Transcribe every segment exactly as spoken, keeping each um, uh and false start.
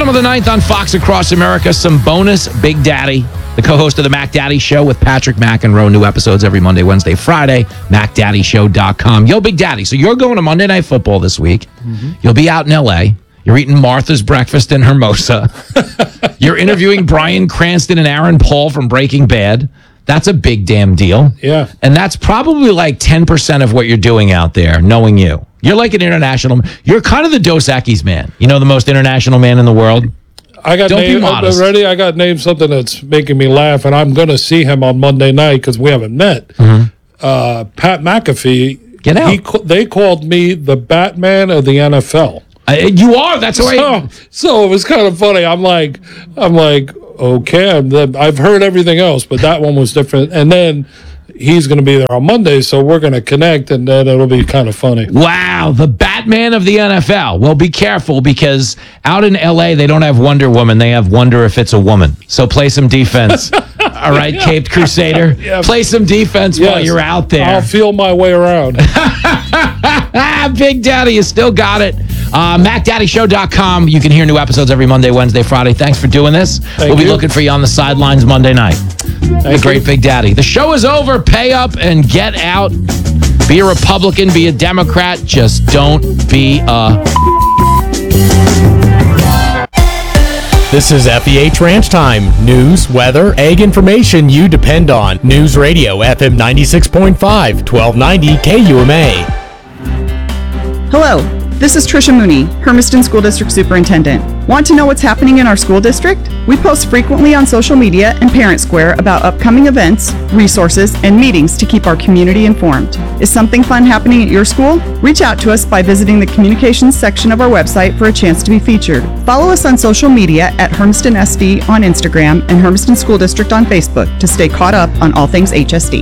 Bottom of the ninth on Fox Across America. Some bonus Big Daddy, the co-host of the Mac Daddy Show with Patrick McEnroe. New episodes every Monday, Wednesday, Friday. Mac Daddy Show dot com. Yo, Big Daddy. So you're going to Monday Night Football this week. Mm-hmm. You'll be out in L A. You're eating Martha's breakfast in Hermosa. You're interviewing Bryan Cranston and Aaron Paul from Breaking Bad. That's a big damn deal. Yeah. And that's probably like ten percent of what you're doing out there, knowing you. You're like an international. You're kind of the Dos Equis man. You know, the most international man in the world. I got Don't named, be modest. Ready? I got named something that's making me laugh, and I'm going to see him on Monday night because we haven't met. Mm-hmm. Uh, Pat McAfee. Get out. He, they called me the Batman of the N F L. Uh, you are. That's why. So, so it was kind of funny. I'm like, I'm like, okay. I'm the, I've heard everything else, but that one was different. And then he's going to be there on Monday, so we're going to connect, and then it'll be kind of funny. Wow, the Batman of the N F L. Well, be careful, because out in L A, they don't have Wonder Woman. They have Wonder If It's a Woman. So play some defense. All right, yeah. Caped Crusader. Yeah. Play some defense yes. while you're out there. I'll feel my way around. Big Daddy, you still got it. Uh, Mac Daddy Show dot com. You can hear new episodes every Monday, Wednesday, Friday. Thanks for doing this. Thank we'll be you. looking for you on the sidelines Monday night. Thank the great you. Big Daddy. The show is over. Pay up and get out. Be a Republican. Be a Democrat. Just don't be a... This is F E H Ranch Time. News, weather, ag information you depend on. News Radio, F M ninety-six point five, twelve ninety K U M A. Hello, this is Tricia Mooney, Hermiston School District Superintendent. Want to know what's happening in our school district? We post frequently on social media and Parent Square about upcoming events, resources, and meetings to keep our community informed. Is something fun happening at your school? Reach out to us by visiting the communications section of our website for a chance to be featured. Follow us on social media at Hermiston S D on Instagram and Hermiston School District on Facebook to stay caught up on all things H S D.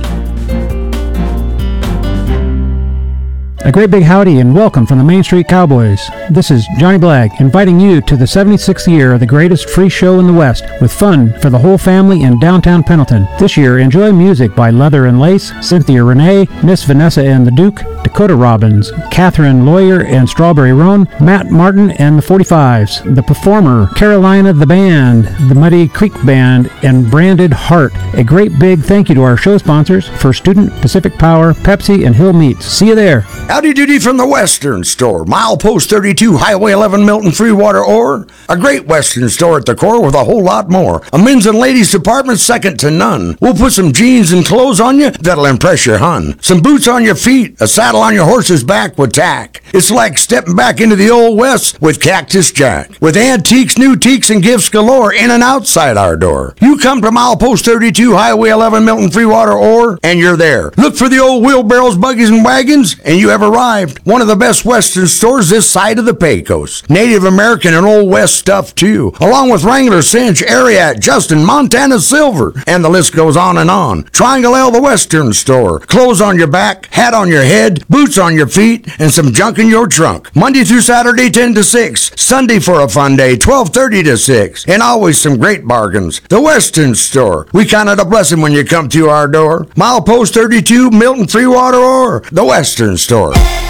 A great big howdy and welcome from the Main Street Cowboys. This is Johnny Blagg inviting you to the seventy-sixth year of the greatest free show in the West with fun for the whole family in downtown Pendleton. This year, enjoy music by Leather and Lace, Cynthia Renee, Miss Vanessa and the Duke, Dakota Robbins, Catherine Lawyer and Strawberry Roan, Matt Martin and the forty-fives, The Performer, Carolina the Band, the Muddy Creek Band, and Branded Heart. A great big thank you to our show sponsors, First Student, Pacific Power, Pepsi, and Hill Meats. See you there. Howdy doody from the Western Store, milepost thirty-two, Highway eleven, Milton, Freewater, or a great Western store at the core with a whole lot more. A men's and ladies department second to none. We'll put some jeans and clothes on you that'll impress your hun. Some boots on your feet, a saddle on your horse's back with tack. It's like stepping back into the old West with Cactus Jack. With antiques, new teaks, and gifts galore in and outside our door. You come to milepost thirty-two, Highway eleven, Milton, Freewater, or, and you're there. Look for the old wheelbarrows, buggies, and wagons, and you have arrived. One of the best Western stores this side of the Pecos. Native American and Old West stuff too, along with Wrangler, Cinch, Ariat, Justin, Montana Silver, and the list goes on and on. Triangle L, the Western Store. Clothes on your back, hat on your head, boots on your feet, and some junk in your trunk. Monday through Saturday, ten to six. Sunday for a fun day, twelve thirty to six. And always some great bargains. The Western Store. We count it a blessing when you come to our door. Milepost thirty-two, Milton, Freewater, or the Western Store.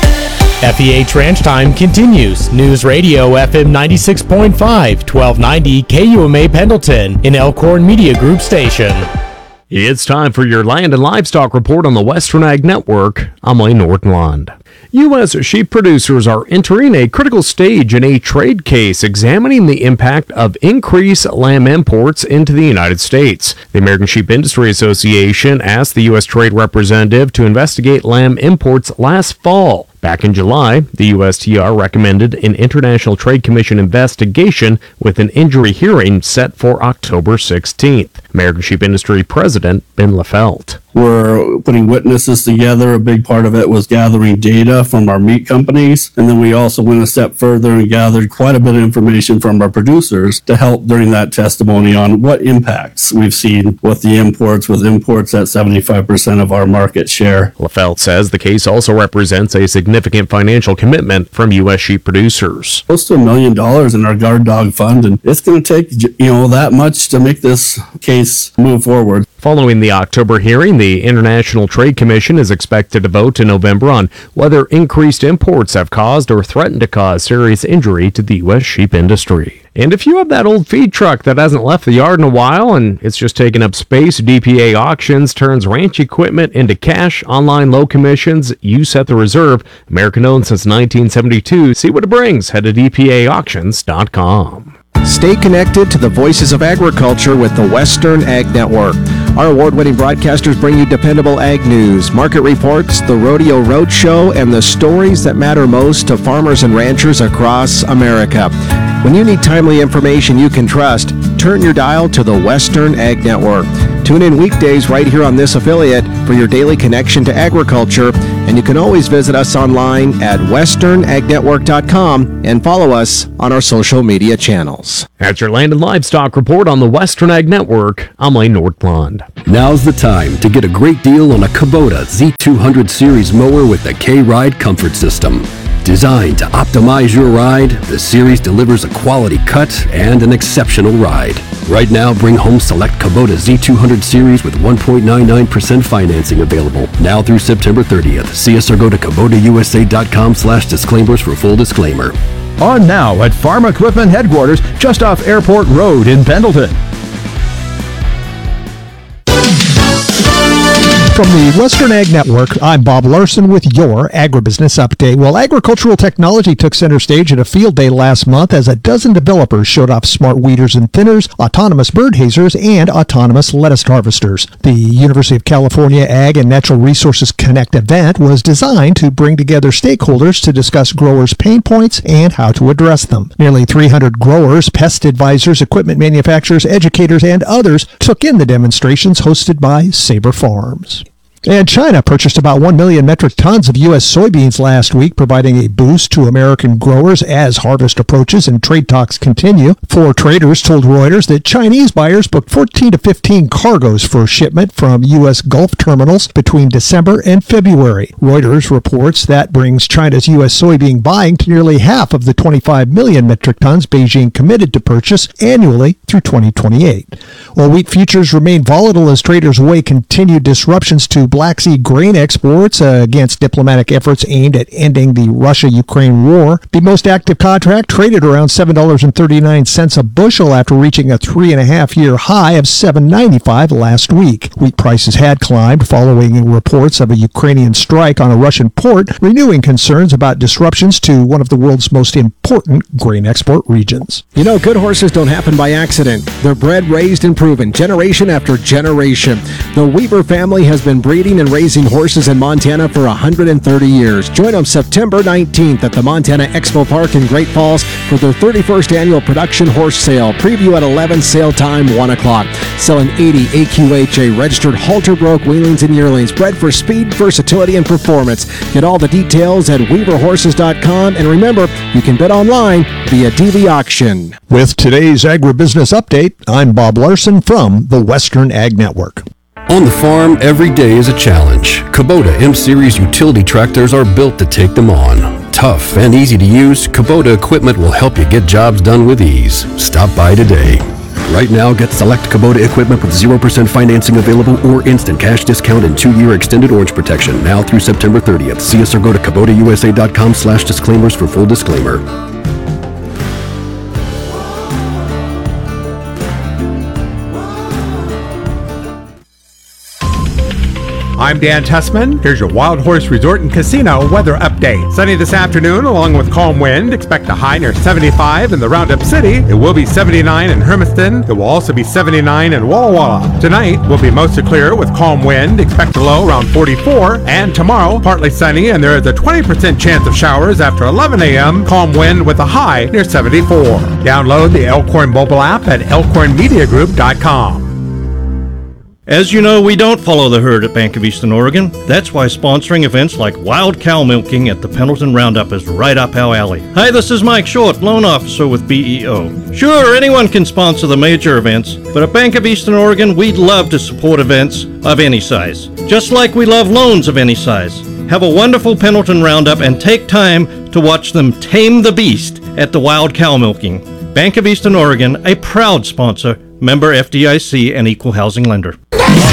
F E H Ranch Time continues. News Radio F M ninety-six point five, twelve ninety K U M A Pendleton, an Elkhorn Media Group station. It's time for your Land and Livestock Report on the Western Ag Network. I'm Lane Nortonlund. U S sheep producers are entering a critical stage in a trade case examining the impact of increased lamb imports into the United States. The American Sheep Industry Association asked the U S trade representative to investigate lamb imports last fall. Back in July, the U S T R recommended an International Trade Commission investigation with an injury hearing set for October sixteenth. American Sheep Industry President Ben Lefelt. We're putting witnesses together. A big part of it was gathering data from our meat companies. And then we also went a step further and gathered quite a bit of information from our producers to help during that testimony on what impacts we've seen with the imports, with imports at seventy-five percent of our market share. Lefelt says the case also represents a significant financial commitment from U S sheep producers. Close to a million dollars in our guard dog fund, and it's going to take, you know, that much to make this case move forward. Following the October hearing, the International Trade Commission is expected to vote in November on whether increased imports have caused or threatened to cause serious injury to the U S sheep industry. And if you have that old feed truck that hasn't left the yard in a while and it's just taking up space, D P A Auctions turns ranch equipment into cash, online low commissions, you set the reserve. American-owned since nineteen seventy-two. See what it brings. Head to D P A auctions dot com. Stay connected to the voices of agriculture with the Western Ag Network. Our award-winning broadcasters bring you dependable ag news, market reports, the Rodeo Roadshow, and the stories that matter most to farmers and ranchers across America. When you need timely information you can trust, turn your dial to the Western Ag Network. Tune in weekdays right here on this affiliate for your daily connection to agriculture, and you can always visit us online at western ag network dot com and follow us on our social media channels. That's your Land and Livestock Report on the Western Ag Network. I'm Lane Nordlund. Now's the time to get a great deal on a Kubota Z two hundred Series mower with the K-Ride Comfort System. Designed to optimize your ride, the Series delivers a quality cut and an exceptional ride. Right now, bring home select Kubota Z two hundred Series with one point nine nine percent financing available now through September thirtieth. See us or go to kubota u s a dot com slash disclaimers for full disclaimer. On now at Farm Equipment Headquarters, just off Airport Road in Pendleton. From the Western Ag Network, I'm Bob Larson with your Agribusiness Update. Well, agricultural technology took center stage at a field day last month as a dozen developers showed off smart weeders and thinners, autonomous bird hazers, and autonomous lettuce harvesters. The University of California Ag and Natural Resources Connect event was designed to bring together stakeholders to discuss growers' pain points and how to address them. Nearly three hundred growers, pest advisors, equipment manufacturers, educators, and others took in the demonstrations hosted by Sabre Farms. And China purchased about one million metric tons of U S soybeans last week, providing a boost to American growers as harvest approaches and trade talks continue. Four traders told Reuters that Chinese buyers booked fourteen to fifteen cargoes for shipment from U S Gulf terminals between December and February. Reuters reports that brings China's U S soybean buying to nearly half of the twenty-five million metric tons Beijing committed to purchase annually through twenty twenty-eight. While wheat futures remain volatile as traders weigh continued disruptions to Black Sea grain exports uh, against diplomatic efforts aimed at ending the Russia-Ukraine war. The most active contract traded around seven dollars and thirty-nine cents a bushel after reaching a three and a half year high of seven dollars and ninety-five cents last week. Wheat prices had climbed following reports of a Ukrainian strike on a Russian port, renewing concerns about disruptions to one of the world's most important grain export regions. You know, good horses don't happen by accident. They're bred, raised, and proven generation after generation. The Weaver family has been breeding and raising horses in Montana for one hundred thirty years. Join them September nineteenth at the Montana Expo Park in Great Falls for their thirty-first annual production horse sale. Preview at eleven, sale time one o'clock. Selling eighty A Q H A registered halter broke weanlings and yearlings, bred for speed, versatility, and performance. Get all the details at weaver horses dot com, and remember, you can bid online via D V Auction. With today's Agribusiness Update, I'm Bob Larson from the Western Ag Network. On the farm, every day is a challenge. Kubota M-Series utility tractors are built to take them on. Tough and easy to use, Kubota equipment will help you get jobs done with ease. Stop by today. Right now, get select Kubota equipment with zero percent financing available or instant cash discount and two-year extended orange protection now through September thirtieth. See us or go to kubota u s a dot com slash disclaimers for full disclaimer. I'm Dan Tussman. Here's your Wild Horse Resort and Casino weather update. Sunny this afternoon along with calm wind. Expect a high near seventy-five in the Roundup City. It will be seventy-nine in Hermiston. It will also be seventy-nine in Walla Walla. Tonight will be mostly clear with calm wind. Expect a low around forty-four. And tomorrow, partly sunny and there is a twenty percent chance of showers after eleven a.m. Calm wind with a high near seventy-four. Download the Elkhorn mobile app at elkhorn media group dot com. As you know, we don't follow the herd at Bank of Eastern Oregon. That's why sponsoring events like Wild Cow Milking at the Pendleton Roundup is right up our alley. Hi, this is Mike Short, loan officer with B E O. Sure, anyone can sponsor the major events, but at Bank of Eastern Oregon, we'd love to support events of any size. Just like we love loans of any size. Have a wonderful Pendleton Roundup and take time to watch them tame the beast at the Wild Cow Milking. Bank of Eastern Oregon, a proud sponsor, member F D I C and equal housing lender.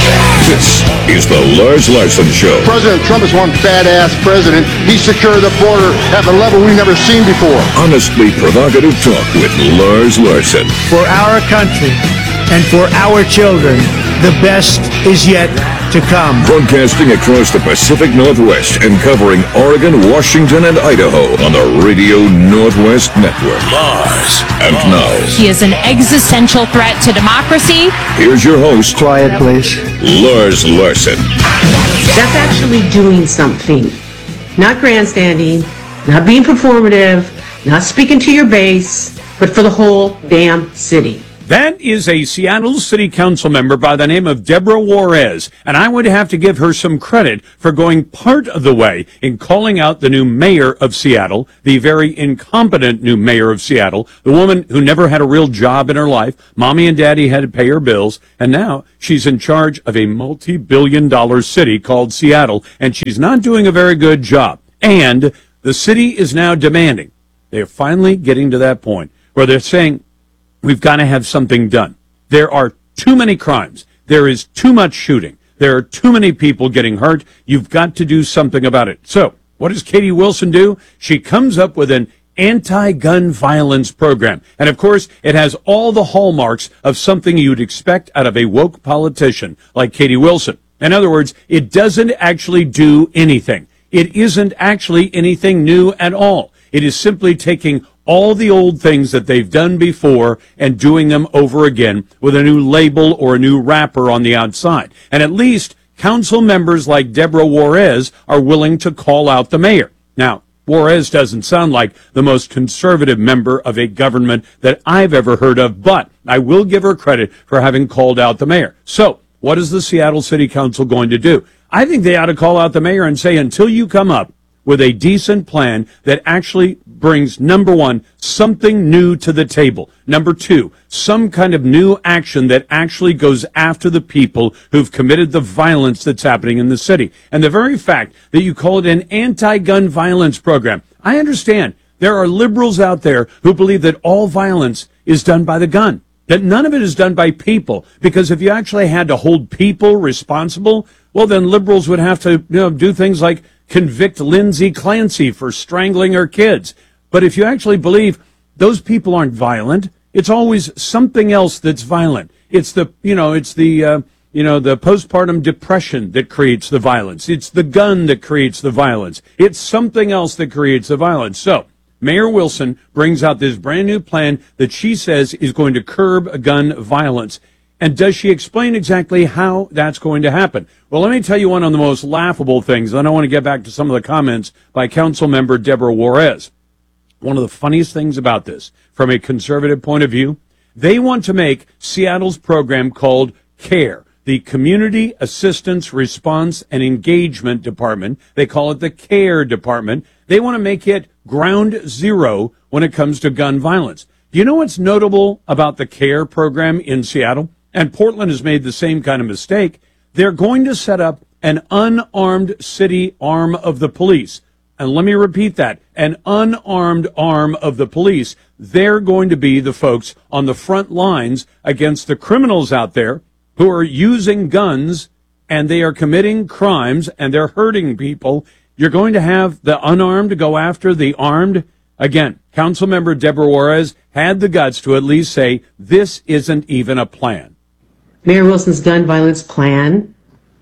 This is the Lars Larson Show. President Trump is one badass president. He secured the border at a level we've never seen before. Honestly provocative talk with Lars Larson. For our country and for our children, the best is yet to come. Broadcasting across the Pacific Northwest and covering Oregon, Washington, and Idaho on the Radio Northwest Network. Lars. And now, he is an existential threat to democracy. Here's your host. Quiet, please. Lars Larson. That's actually doing something. Not grandstanding, not being performative, not speaking to your base, but for the whole damn city. That is a Seattle City Council member by the name of Deborah Juarez, and I would have to give her some credit for going part of the way in calling out the new mayor of Seattle, the very incompetent new mayor of Seattle, the woman who never had a real job in her life. Mommy and daddy had to pay her bills, and now she's in charge of a multi-billion dollar city called Seattle, and she's not doing a very good job. And the city is now demanding. They're finally getting to that point where they're saying, we've got to have something done. There are too many crimes. There is too much shooting. There are too many people getting hurt. You've got to do something about it. So what does Katie Wilson do? She comes up with an anti-gun violence program. And of course, it has all the hallmarks of something you'd expect out of a woke politician like Katie Wilson. In other words, it doesn't actually do anything. It isn't actually anything new at all. It is simply taking all the old things that they've done before and doing them over again with a new label or a new wrapper on the outside. And at least council members like Deborah Juarez are willing to call out the mayor. Now, Juarez doesn't sound like the most conservative member of a government that I've ever heard of, but I will give her credit for having called out the mayor. So, what is the Seattle City Council going to do? I think they ought to call out the mayor and say, until you come up with a decent plan that actually brings, number one, something new to the table. Number two, some kind of new action that actually goes after the people who've committed the violence that's happening in the city. And the very fact that you call it an anti-gun violence program, I understand there are liberals out there who believe that all violence is done by the gun, that none of it is done by people, because if you actually had to hold people responsible, well, then liberals would have to, you know, do things like convict Lindsay Clancy for strangling her kids. But if you actually believe those people aren't violent, it's always something else that's violent. It's the, you know, it's the, uh, you know, the postpartum depression that creates the violence. It's the gun that creates the violence. It's something else that creates the violence. So Mayor Wilson brings out this brand new plan that she says is going to curb gun violence. And does she explain exactly how that's going to happen? Well, let me tell you one of the most laughable things. Then I want to get back to some of the comments by Council Member Deborah Juarez. One of the funniest things about this, from a conservative point of view, they want to make Seattle's program called CARE, the Community Assistance Response and Engagement Department. They call it the CARE Department. They want to make it ground zero when it comes to gun violence. Do you know what's notable about the CARE program in Seattle? And Portland has made the same kind of mistake. They're going to set up an unarmed city arm of the police. And let me repeat that, an unarmed arm of the police. They're going to be the folks on the front lines against the criminals out there who are using guns, and they are committing crimes, and they're hurting people. You're going to have the unarmed go after the armed. Again, Councilmember Deborah Juarez had the guts to at least say, this isn't even a plan. Mayor Wilson's gun violence plan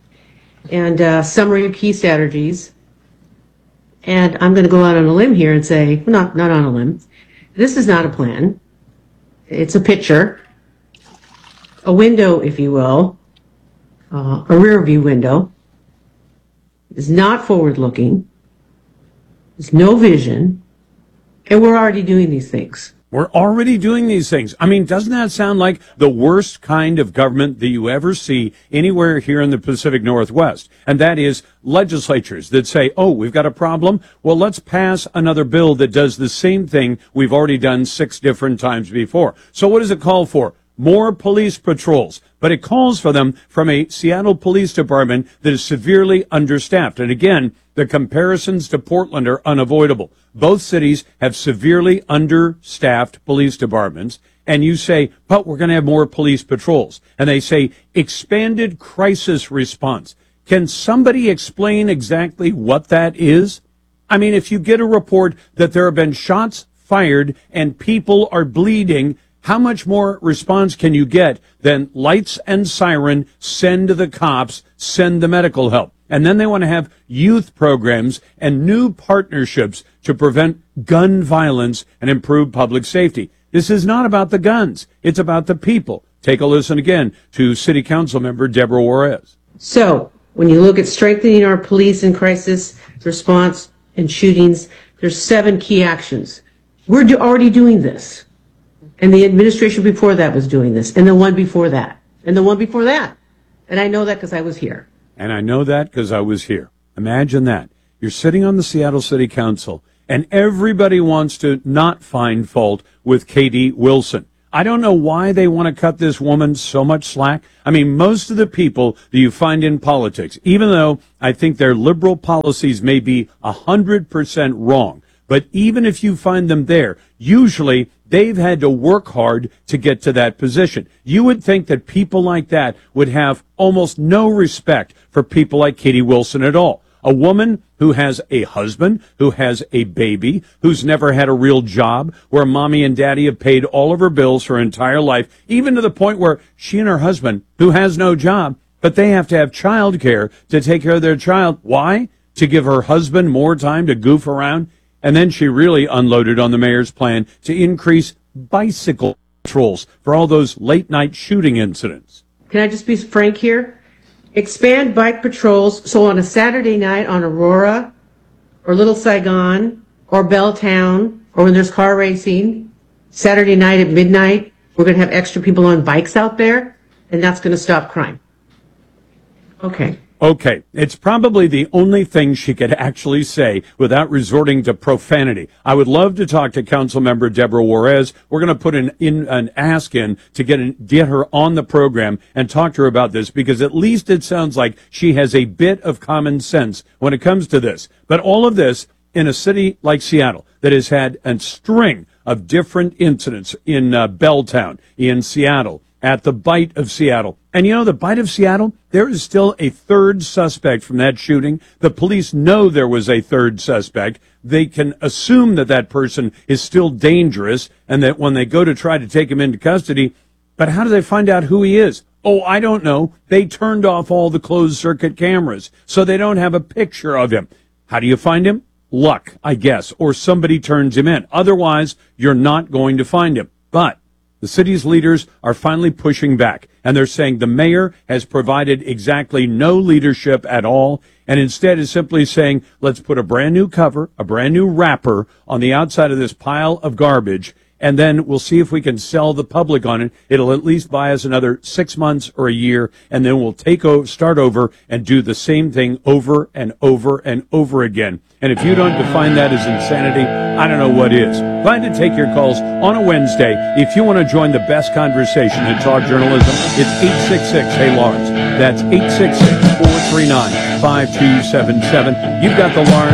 and uh, summary of key strategies. And I'm going to go out on a limb here and say, well, not, not on a limb. This is not a plan. It's a picture, a window, if you will, uh, a rear view window. It's not forward looking. There's no vision. And we're already doing these things. We're already doing these things. I mean, doesn't that sound like the worst kind of government that you ever see anywhere here in the Pacific Northwest? And that is legislatures that say, oh, we've got a problem. Well, let's pass another bill that does the same thing we've already done six different times before. So what does it call for? more police patrols, but it calls for them from a Seattle Police Department that is severely understaffed. And again, the comparisons to Portland are unavoidable. Both cities have severely understaffed police departments. And you say, but we're going to have more police patrols. And they say expanded crisis response. Can somebody explain exactly what that is? I mean, if you get a report that there have been shots fired and people are bleeding, how much more response can you get than lights and siren, send the cops, send the medical help? And then they want to have youth programs and new partnerships to prevent gun violence and improve public safety. This is not about the guns. It's about the people. Take a listen again to City Council member Deborah Juarez. So when you look at strengthening our police in crisis response and shootings, there's seven key actions. We're do- already doing this. And the administration before that was doing this. And the one before that. And the one before that. And I know that because I was here. And I know that because I was here. Imagine that. You're sitting on the Seattle City Council, and everybody wants to not find fault with Katie Wilson. I don't know why they want to cut this woman so much slack. I mean, most of the people that you find in politics, even though I think their liberal policies may be one hundred percent wrong, but even if you find them there, usually they've had to work hard to get to that position. You would think that people like that would have almost no respect for people like Katie Wilson at all. A woman who has a husband, who has a baby, who's never had a real job, where mommy and daddy have paid all of her bills her entire life, even to the point where she and her husband, who has no job, but they have to have child care to take care of their child. Why? To give her husband more time to goof around. And then she really unloaded on the mayor's plan to increase bicycle patrols for all those late night shooting incidents. Can I just be frank here? Expand bike patrols so on a Saturday night on Aurora or Little Saigon or Belltown or when there's car racing, Saturday night at midnight, we're going to have extra people on bikes out there, and that's going to stop crime. Okay. Okay, it's probably the only thing she could actually say without resorting to profanity. I would love to talk to Councilmember Deborah Juarez. We're going to put an in an ask in to get an, get her on the program and talk to her about this, because at least it sounds like she has a bit of common sense when it comes to this. But all of this in a city like Seattle that has had a string of different incidents in uh, Belltown, in Seattle, at the Bite of Seattle. And you know, the Bite of Seattle, there is still a third suspect from that shooting. The police know there was a third suspect. They can assume that that person is still dangerous and that when they go to try to take him into custody, but how do they find out who he is? Oh, I don't know. They turned off all the closed circuit cameras, so they don't have a picture of him. How do you find him? Luck, I guess, or somebody turns him in. Otherwise, you're not going to find him. But the city's leaders are finally pushing back, and they're saying the mayor has provided exactly no leadership at all, and instead is simply saying, let's put a brand new cover, a brand new wrapper on the outside of this pile of garbage, and then we'll see if we can sell the public on it. It'll at least buy us another six months or a year, and then we'll take over, start over and do the same thing over and over and over again. And if you don't define that as insanity, I don't know what is. Glad to take your calls on a Wednesday. If you want to join the best conversation in talk journalism, it's eight six six, hey Lawrence. That's eight six six, four three nine, five two seven seven. You've got the Lawrence